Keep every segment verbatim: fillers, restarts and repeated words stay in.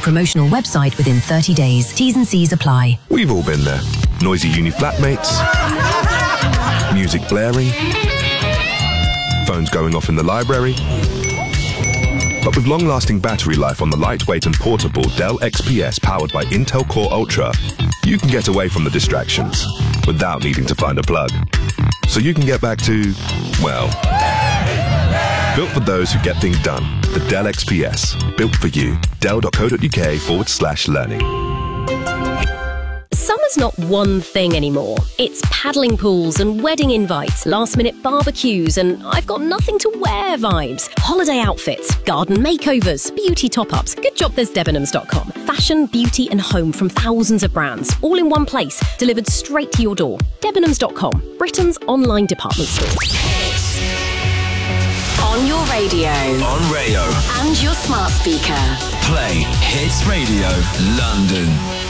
promotional website within thirty days. T's and C's apply. We've all been there. Noisy uni flatmates, music blaring, phones going off in the library. But with long-lasting battery life on the lightweight and portable Dell X P S powered by Intel Core Ultra, you can get away from the distractions without needing to find a plug. So you can get back to, well, built for those who get things done. The Dell X P S. Built for you. Dell.co.uk forward slash learning. Summer's not one thing anymore. It's paddling pools and wedding invites, last-minute barbecues, and I've got nothing to wear vibes. Holiday outfits, garden makeovers, beauty top-ups. Good job there's Debenhams dot com. Fashion, beauty and home from thousands of brands, all in one place, delivered straight to your door. Debenhams dot com, Britain's online department store. On your radio. On Rayo. And your smart speaker. Play Hits Radio London.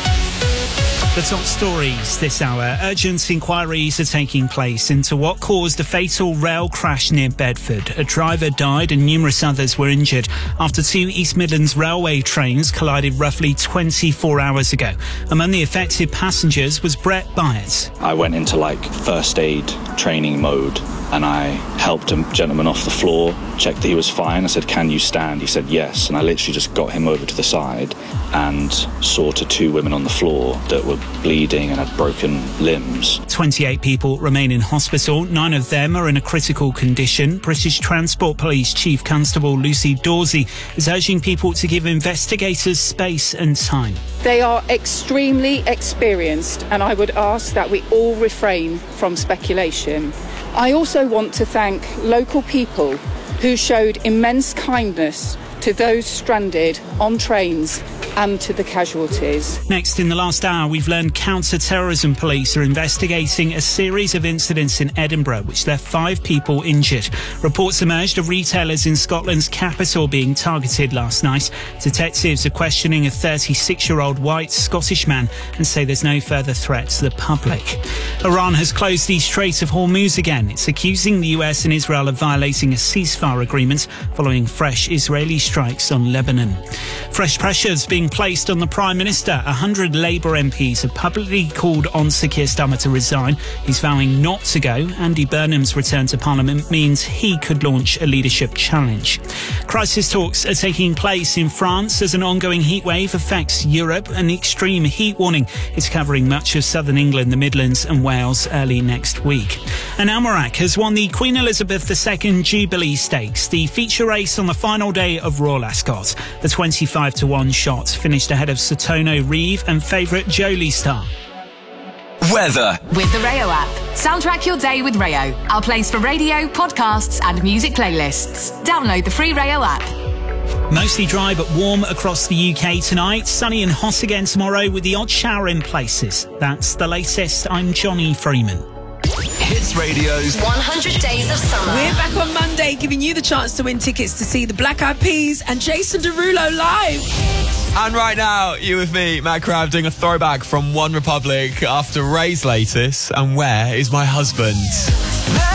The top stories this hour. Urgent inquiries are taking place into what caused a fatal rail crash near Bedford. A driver died and numerous others were injured after two East Midlands Railway trains collided roughly twenty-four hours ago. Among the affected passengers was Brett Byers. I went into like first aid training mode and I helped a gentleman off the floor, checked that he was fine. I said, "Can you stand?" He said, "Yes." And I literally just got him over to the side and saw to two women on the floor that were bleeding and had broken limbs. twenty-eight people remain in hospital. Nine of them are in a critical condition. British Transport Police Chief Constable Lucy Dawsey is urging people to give investigators space and time. They are extremely experienced, and I would ask that we all refrain from speculation. I also want to thank local people who showed immense kindness to those stranded on trains and to the casualties. Next, in the last hour, we've learned counter-terrorism police are investigating a series of incidents in Edinburgh which left five people injured. Reports emerged of retailers in Scotland's capital being targeted last night. Detectives are questioning a thirty-six-year-old white Scottish man and say there's no further threat to the public. Iran has closed the Strait of Hormuz again. It's accusing the U S and Israel of violating a ceasefire agreement following fresh Israeli strikes on Lebanon. Fresh pressures being placed on the Prime Minister. A hundred Labour M Ps have publicly called on Sir Keir Starmer to resign. He's vowing not to go. Andy Burnham's return to Parliament means he could launch a leadership challenge. Crisis talks are taking place in France as an ongoing heatwave affects Europe. An extreme heat warning is covering much of southern England, the Midlands and Wales early next week. And Amarak has won the Queen Elizabeth the Second Jubilee Stakes, the feature race on the final day of Royal Ascot. The twenty-five to one shot finished ahead of Sotono Reeve and favourite Jolie Star. Weather. With the Rayo app. Soundtrack your day with Rayo. Our place for radio, podcasts and music playlists. Download the free Rayo app. Mostly dry but warm across the U K tonight. Sunny and hot again tomorrow with the odd shower in places. That's the latest. I'm Johnny Freeman. Hits Radio's one hundred Days of Summer. We're back on Monday giving you the chance to win tickets to see the Black Eyed Peas and Jason Derulo live. And right now, you with me, Matt Crab, doing a throwback from One Republic after Ray's latest, and Where Is My Husband?